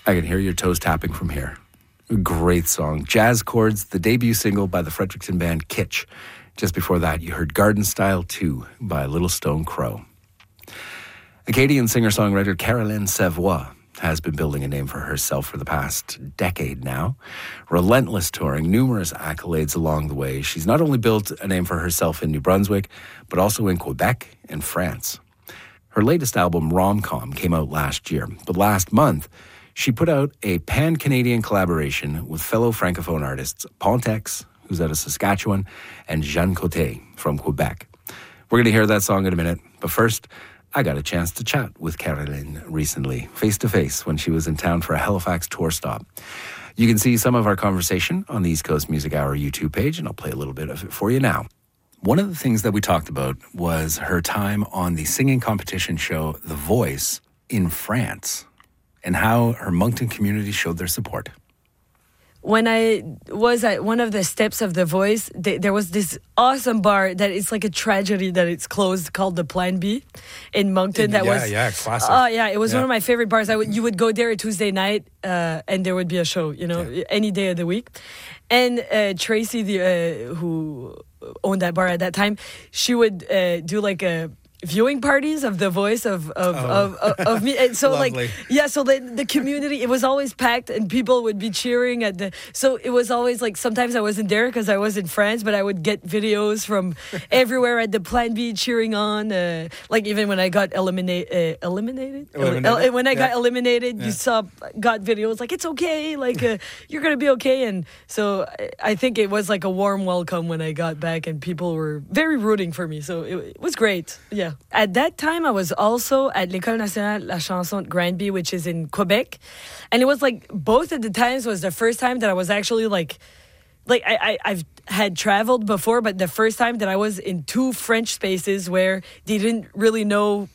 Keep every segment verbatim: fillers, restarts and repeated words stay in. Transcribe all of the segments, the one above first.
I can hear your toes tapping from here. Great song. Jazz Chords, the debut single by the Fredericton band Kitsch. Just before that, you heard Garden Style two by Little Stone Crow. Acadian singer-songwriter Caroline Savoie has been building a name for herself for the past decade now. Relentless touring, numerous accolades along the way. She's not only built a name for herself in New Brunswick, but also in Quebec and France. Her latest album, Rom-Com, came out last year. But last month, she put out a pan-Canadian collaboration with fellow Francophone artists Pontex, who's out of Saskatchewan, and Jeanne Côté from Quebec. We're going to hear that song in a minute, but first, I got a chance to chat with Caroline recently, face-to-face, when she was in town for a Halifax tour stop. You can see some of our conversation on the East Coast Music Hour YouTube page, and I'll play a little bit of it for you now. One of the things that we talked about was her time on the singing competition show The Voice in France, and how her Moncton community showed their support. When I was at one of the steps of The Voice, th- there was this awesome bar that it's like a tragedy that it's closed, called the Plan B in Moncton. That yeah, was yeah, classic. Oh, yeah, it was yeah. one of my favorite bars. I would, you would go there a Tuesday night, uh, and there would be a show, you know, yeah. any day of the week. And uh, Tracy, the uh, who owned that bar at that time, she would uh, do like a viewing parties of The Voice of of, oh. of, of, of me, and so Lovely. like yeah, so the the community, it was always packed, and people would be cheering at the. So it was always like, sometimes I wasn't there because I was in France, but I would get videos from everywhere at the Plan B cheering on. Uh, like even when I got eliminate, uh, eliminated, eliminated, El- when I yeah. got eliminated, yeah. you saw got videos like it's okay, like uh, you're gonna be okay, and so I, I think it was like a warm welcome when I got back, and people were very rooting for me. So it, it was great. Yeah. At that time, I was also at l'École Nationale La Chanson at Granby, which is in Quebec. And it was like, both of the times was the first time that I was actually like, like I, I, I've had traveled before, but the first time that I was in two French spaces where they didn't really know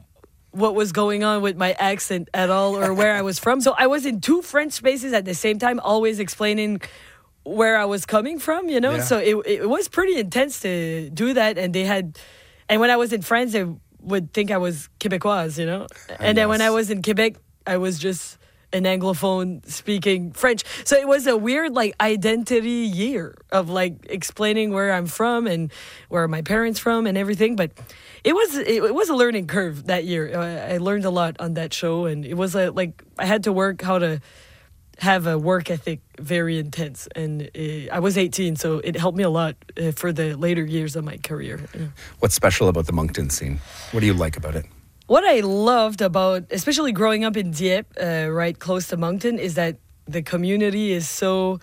what was going on with my accent at all or where I was from. So I was in two French spaces at the same time, always explaining where I was coming from, you know? Yeah. So it it was pretty intense to do that. And they had... And when I was in France, they would think I was Quebecoise, you know? And then yes. when I was in Quebec, I was just an Anglophone speaking French. So it was a weird, like, identity year of, like, explaining where I'm from and where my parents from and everything. But it was it, it was a learning curve that year. I, I learned a lot on that show. And it was, a, like, I had to work how to have a work ethic very intense, and uh, I was eighteen, so it helped me a lot uh, for the later years of my career. Yeah. What's special about the Moncton scene? What do you like about it? What I loved about, especially growing up in Dieppe, uh, right close to Moncton, is that the community is so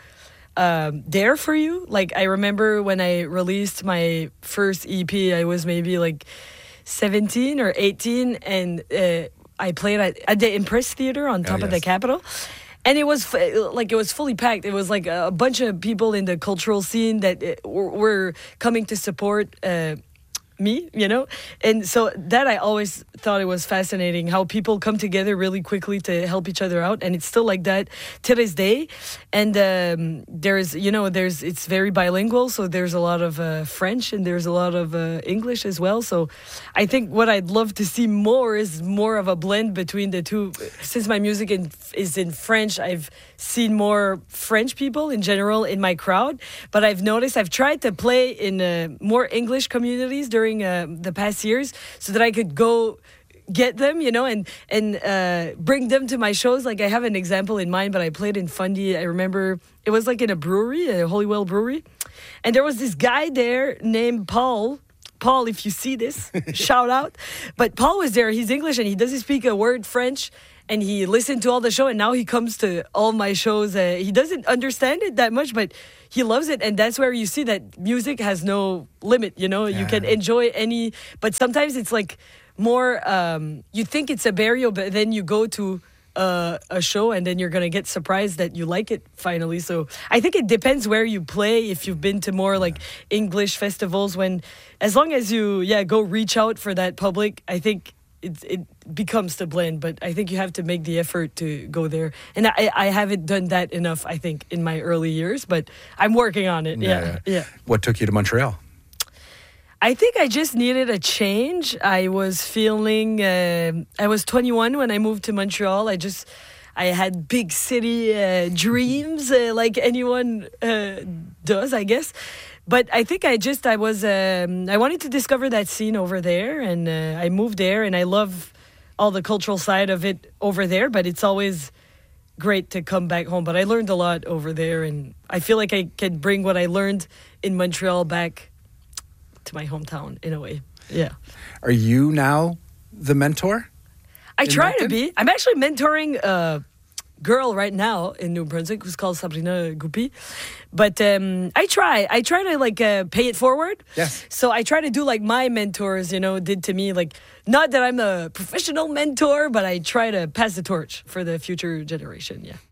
um, there for you. Like, I remember when I released my first E P, I was maybe like seventeen or eighteen, and uh, I played at, at the Impress Theatre on top oh, yes. of the Capitol. And it was like, it was fully packed. It was like a bunch of people in the cultural scene that were coming to support uh, me, you know? And so that, I always thought it was fascinating how people come together really quickly to help each other out. And it's still like that to this day. And um, there's, you know, there's, it's very bilingual. So there's a lot of uh, French and there's a lot of uh, English as well. So I think what I'd love to see more is more of a blend between the two. Since my music in, is in French, I've seen more French people in general in my crowd. But I've noticed I've tried to play in uh, more English communities during Uh, the past years, so that I could go get them, you know, and and uh, bring them to my shows. Like, I have an example in mind, but I played in Fundy. I remember it was like in a brewery, a Holywell brewery, and there was this guy there named Paul. Paul, if you see this, shout out. But Paul was there. He's English and he doesn't speak a word French. And he listened to all the show, and now he comes to all my shows. Uh, he doesn't understand it that much, but he loves it. And that's where you see that music has no limit, you know? Yeah. You can enjoy any... But sometimes it's like more... Um, you think it's a barrier, but then you go to uh, a show, and then you're going to get surprised that you like it finally. So I think it depends where you play. If you've been to more like English festivals, when... As long as you, yeah, go reach out for that public, I think... It, it becomes the blend, but I think you have to make the effort to go there. And I, I haven't done that enough, I think, in my early years, but I'm working on it. Yeah, yeah. yeah. What took you to Montreal? I think I just needed a change. I was feeling, uh, I was twenty-one when I moved to Montreal. I just, I had big city uh, dreams, uh, like anyone uh, does, I guess. But I think I just I was um, I wanted to discover that scene over there, and uh, I moved there, and I love all the cultural side of it over there. But it's always great to come back home. But I learned a lot over there, and I feel like I can bring what I learned in Montreal back to my hometown in a way. Yeah. Are you now the mentor? I try Moncton? to be. I'm actually mentoring a girl right now in New Brunswick who's called Sabrina Guppy. But um, I try. I try to like uh, pay it forward. Yes. So I try to do like my mentors, you know, did to me. Like, not that I'm a professional mentor, but I try to pass the torch for the future generation. Yeah.